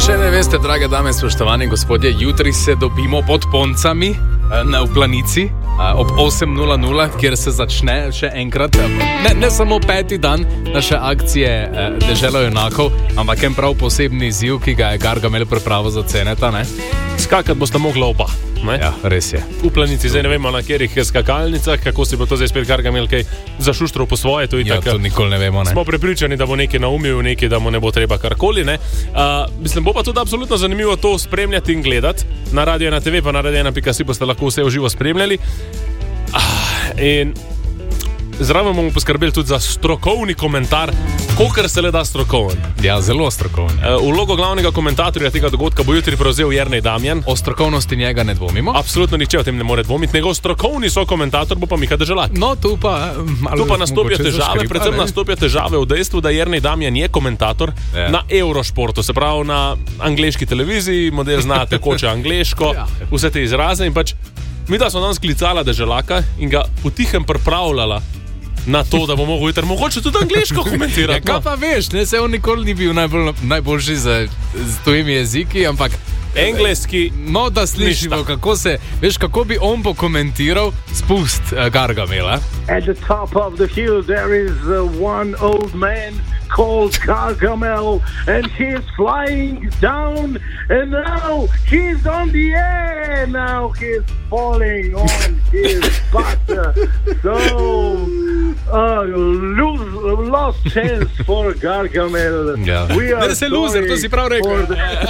Še ne veste, drage dame, spoštovani gospodje, jutri se dobimo pod Poncami v Planici ob 8:00, kjer se začne še enkrat, ne samo 5. dan naše akcije Dežela junakov, ampak en prav posebni izziv, ki ga je Gargamel pripravil za Ceneta, ne? Skakat boste mogla oba. Ne? Ja, res je. V Planici, zdaj ne vemo na katerih skakalnicah, kako si bo to zdaj spet Gargamel kaj zašuštral po svoje. To to nikoli ne vemo. Ne? Smo prepričani, da bo nekaj naumil, nekaj, da mu ne bo treba karkoli. Mislim, bo pa tudi absolutno zanimivo to spremljati in gledati. Na Radio 1 TV pa na Radio 1.si boste lahko vse v živo spremljali. In zraven bomo poskrbeli tudi za strokovni komentar, kolikor se le da strokoven. Ja, zelo strokoven. Vlogo glavnega komentatorja tega dogodka bo jutri prevzel Jernej Damjan. O strokovnosti njega ne dvomimo. Absolutno nihče o tem ne more dvomiti. Njegov strokovni sokomentator bo pa Miha Deželak. No, tu pa nastopijo težave, predvsem nastopijo težave v dejstvu, da Jernej Damjan je komentator na Eurošportu, se pravi na angleški televiziji, model zna tekoče angleško, vse te izraze in pač mi da smo danes klicala Deželaka in ga potihem pripravljala na to, da bo mogel jutri mogoče tudi angleško komentirati. Ja, kaj pa veš, ne, se on nikoli ni bil najboljši z tujimi jeziki, ampak engleski. No, da slišimo, kako bi on pokomentiral spust Gargamela. At the top of the hill there is one old man called Gargamel, and he's flying down, and now he's on the air. Now he's falling on his butt. So lost chance for Gargamel. Ne, se loser, to si prav rekel.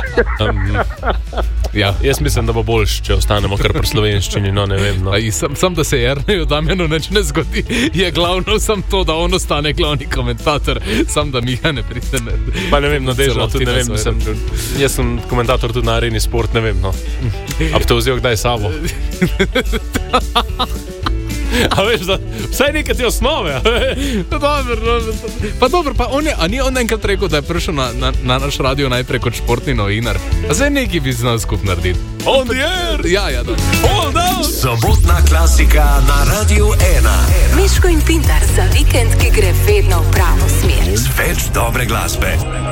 Ja, jaz mislim, da bo boljš, če ostanemo kar pri slovenščini, no ne vem. No. Sam da se Jerneju Damjanu nič ne zgodi, je glavno sam to, da on ostane glavni komentator, sam da Miha ne pride. Pa ne vem, no Dežela, tudi ne vem, jaz sem komentator tudi na Areni Sport, ne vem, no. A bi te vzel kdaj sabo? A veš, da vsaj nekaj te osnove. Dobro, pa ni on enkrat rekel, da je prišel na naš radio najprej kot športni novinar. A zdaj nekaj bi znal skup narediti. On the air! Ja, da. Hold on! Sobotna klasika na Radio 1. Miško in Pintar za vikend, ki gre vedno v pravo smer. Več dobre glasbe.